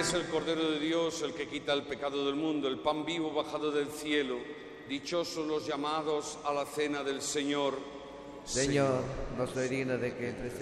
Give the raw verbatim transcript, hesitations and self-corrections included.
es el Cordero de Dios, el que quita el pecado del mundo, el pan vivo bajado del cielo. Dichosos los llamados a la cena del Señor. Señor, no soy digno de que entres